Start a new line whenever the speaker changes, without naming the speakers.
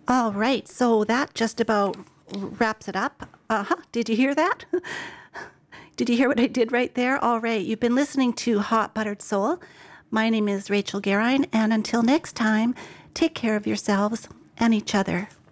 All right, so that just about wraps it up. Did you hear that? Did you hear what I did right there? All right, you've been listening to Hot Buttered Soul. My name is Rachel Garine, and until next time, take care of yourselves and each other.